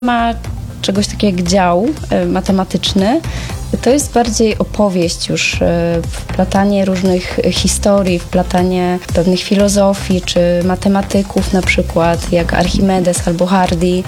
ma czegoś takiego jak dział matematyczny. To jest bardziej opowieść już, wplatanie różnych historii, wplatanie pewnych filozofii czy matematyków na przykład, jak Archimedes albo Hardy.